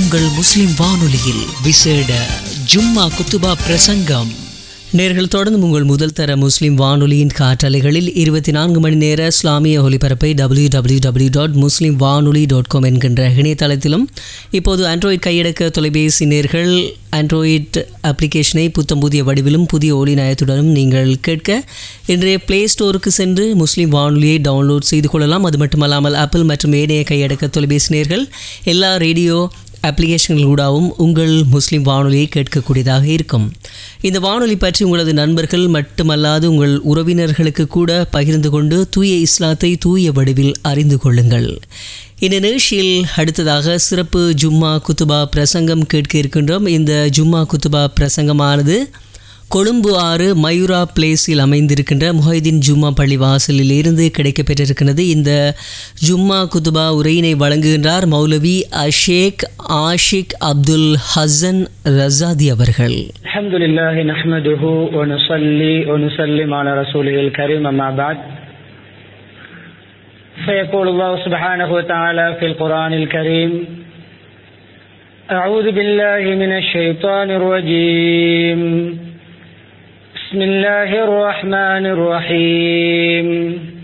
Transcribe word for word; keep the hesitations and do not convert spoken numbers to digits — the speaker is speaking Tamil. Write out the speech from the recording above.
உங்கள் முஸ்லிம் வானொலியில் விசேட ஜும்மா குத்துபா பிரசங்கம். நேர்கள் தொடர்ந்து உங்கள் முதல் தர முஸ்லிம் வானொலியின் காற்றலைகளில் இருபத்தி நான்கு மணி நேர இஸ்லாமிய ஒலிபரப்பை டபிள்யூ டபிள்யூ டபிள்யூ டாட் முஸ்லிம் வானொலி டாட் காம் என்கின்ற இணையதளத்திலும், இப்போது ஆண்ட்ராய்டு கையடக்க தொலைபேசி நேர்கள் ஆண்ட்ராய்டு அப்ளிகேஷனை புத்தம் புதிய வடிவிலும் புதிய ஒளி நயத்துடனும் நீங்கள் கேட்க இன்றைய பிளே ஸ்டோருக்கு சென்று முஸ்லிம் வானொலியை டவுன்லோட் செய்து கொள்ளலாம். அது மட்டுமல்லாமல் ஆப்பிள் மற்றும் ஏனைய கையடக்க தொலைபேசி நேர்கள் எல்லா ரேடியோ அப்ளிகேஷன்களூடாகவும் உங்கள் முஸ்லிம் வானொலியை கேட்கக்கூடியதாக இருக்கும். இந்த வானொலி பற்றி உங்களது நண்பர்கள் மட்டுமல்லாது உங்கள் உறவினர்களுக்கு கூட பகிர்ந்து கொண்டு தூய இஸ்லாத்தை தூய வடிவில் அறிந்து கொள்ளுங்கள். இந்த நிகழ்ச்சியில் அடுத்ததாக சிறப்பு ஜும்மா குத்துபா பிரசங்கம் கேட்க இருக்கின்றோம். இந்த ஜும்மா குத்துபா பிரசங்கமானது கொழும்பு ஆறு மயூரா பிளேஸில் அமைந்திருக்கின்ற முஹைதீன் ஜும்மா பள்ளி வாசலில் இருந்து கிடைக்கப்பெற்றிருக்கிறது. இந்த ஜும்மா குத்துபா உரையினை வழங்குகின்றார் மௌலவி அஷேக் ஆஷிக் அப்துல் ஹசன் ரசாதி அவர்கள். அல்ஹம்துலில்லாஹி நஹ்மதுஹு வ நுஸல்லி வ நுஸல்லிமு அலா ரசூலில் கரீம் அம்மா பஅத். فيقول الله سبحانه وتعالى في القرآن الكريم: أعوذ بالله من الشيطان الرجيم. بسم الله الرحمن الرحيم.